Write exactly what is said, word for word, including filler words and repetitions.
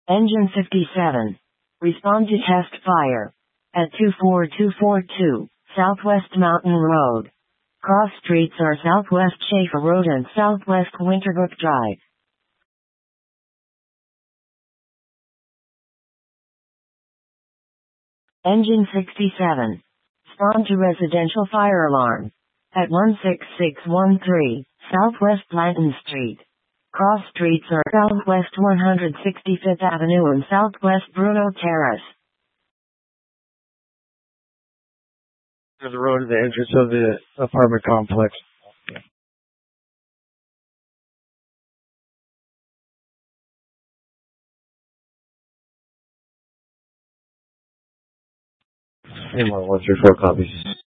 Engine fifty-seven. Respond to test fire. At two four two four two, Southwest Mountain Road. Cross streets are Southwest Schaefer Road and Southwest Winterbrook Drive. Engine sixty-seven. Respond to residential fire alarm. At one six six one three, Southwest Blanton Street. Cross streets are Southwest one hundred sixty-fifth Avenue and Southwest Bruno Terrace. The road to the entrance of the apartment complex. Hey, one, one through four copies.